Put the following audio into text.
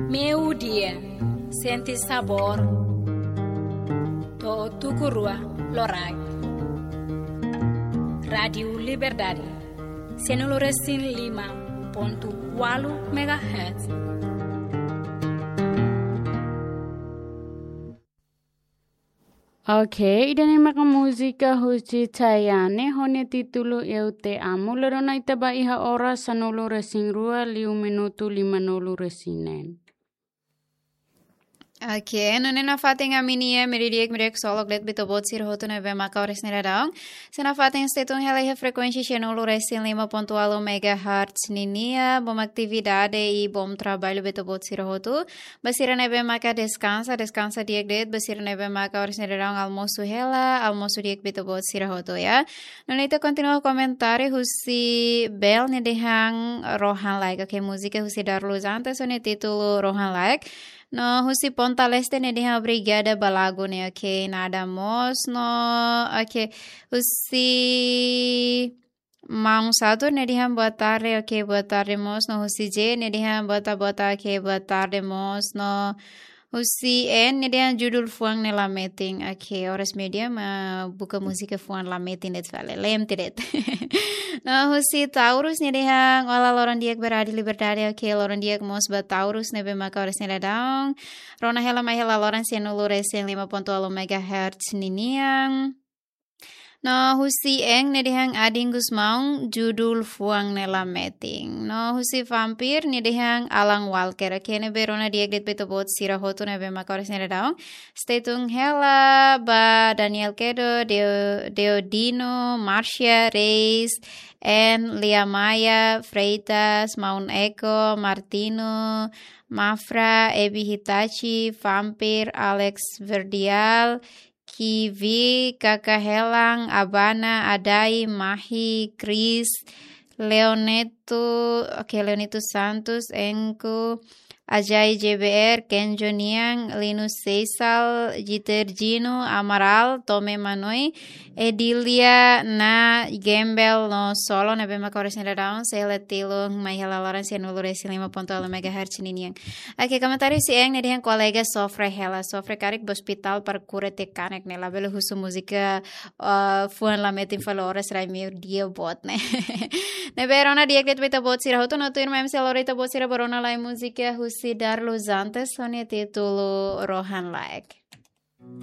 Meu dia, senti sabor, to tukurua lorai. Radio Liberdade, 105.8 MHz. Okay, idane maka musika husi tayane hone titulu eute amu lerona itaba iha ora sanulu resing rua 5 minuto 5 resinen. Oke, nunena fating aminia meridiek solok let bito botsir hotu neve maka ores neradaong. Sena fating stetun helehe frekuensi chenulu resin 5.8 MHz ninia bom atividade e bom trabalho bito botsir hotu. Basira neve maka descansa diek det basira neve maka ores neradaong almoço diek bito botsir hotu ya. Nunita continua komentari husi bel nedehang rohan like. Oke, musika husi darluz antes one titulu rohan like. No, husi ponta leste ne diha obrigada balago ne, ok, nada mos, no, ok, husi maung satu ne diha boa tarde mos, no, husi J ne diha bota, ok, boa tarde mos, no, husi N ne diha judul fuang ne lameting, ok, horas media ma buka musika fuang lameting det vale, lem tidak. No, husi Taurus ne diha wala loron diak beradi liberdade, ok, loron diak mos ba Taurus ne be maka horas ne daong, rona hela mahela loron sianulu resen 5.8 MHz niniang. No, husi eng ne dihang adingus maung judul fuang nela meting. No, husi vampir ne dihang Alan Walker. Kene berona diek det beto bot sira hotu ne be makores ne daong. Stetung hela ba Daniel Kedo, Deodino, Marcia Reis, and Lia Maya, Freitas, Maun Eko, Martino, Mafra, Ebi Hitachi, Vampir, Alex Verdial, Kivi, Kakak Helang, Abana, Adai, Mahi, Chris, Leoneto Santos, Enko, Ajay JBR, Kenjo Niang, Linus Seisal, Gitergino, Amaral, Tome Manoi, Edilia, Na, Gembel, No Solo, na bema kores nila daon, sa helatilo, may halalaran siya nuluresi 5.8 MHz niniang. Oke, komentaryo si Eng, nadihan kolega Sofre Hela, Sofre Karik, hospital par kurete kanek nila, belo husu musika, fuan lametin falores, raimir, dia bot, ne. Neberona, diakit bita bot sira, hoto no tuir mem selorita bot sira, barona lai musika, husi Darlo Zantes, sonia titulo Rohan Like.